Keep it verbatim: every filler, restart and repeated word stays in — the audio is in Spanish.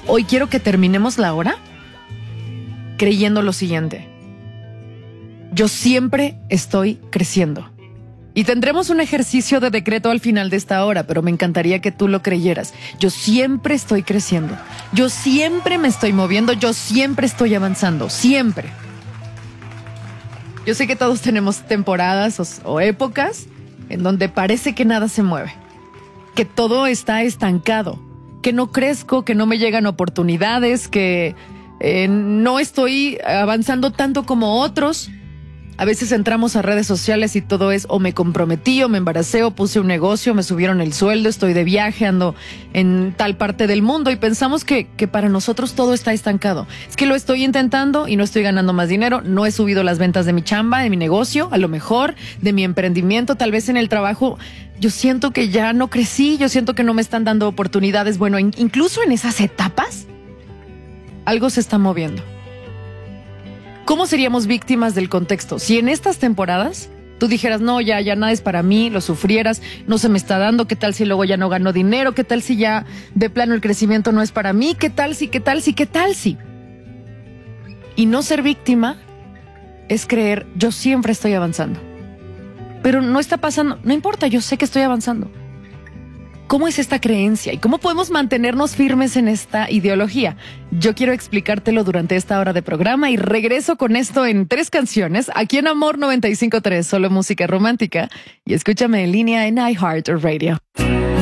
Hoy quiero que terminemos la hora creyendo lo siguiente: yo siempre estoy creciendo. Y tendremos un ejercicio de decreto al final de esta hora, pero me encantaría que tú lo creyeras. Yo siempre estoy creciendo. Yo siempre me estoy moviendo. Yo siempre estoy avanzando. Siempre. Yo sé que todos tenemos temporadas o, o épocas en donde parece que nada se mueve, que todo está estancado, que no crezco, que no me llegan oportunidades, que eh, no estoy avanzando tanto como otros. A veces entramos a redes sociales y todo es o me comprometí, o me embaracé, o puse un negocio, me subieron el sueldo, estoy de viaje, ando en tal parte del mundo y pensamos que, que para nosotros todo está estancado. Es que lo estoy intentando y no estoy ganando más dinero, no he subido las ventas de mi chamba, de mi negocio, a lo mejor de mi emprendimiento, tal vez en el trabajo. Yo siento que ya no crecí, yo siento que no me están dando oportunidades. Bueno, in- incluso en esas etapas, algo se está moviendo. ¿Cómo seríamos víctimas del contexto? Si en estas temporadas tú dijeras, no, ya, ya nada es para mí, lo sufrieras, no se me está dando, ¿qué tal si luego ya no gano dinero? ¿Qué tal si ya de plano el crecimiento no es para mí? ¿Qué tal si, qué tal si, qué tal si? Y no ser víctima es creer, yo siempre estoy avanzando. Pero no está pasando, no importa, yo sé que estoy avanzando. ¿Cómo es esta creencia y cómo podemos mantenernos firmes en esta ideología? Yo quiero explicártelo durante esta hora de programa y regreso con esto en tres canciones, aquí en Amor noventa y cinco punto tres, solo música romántica, y escúchame en línea en iHeartRadio.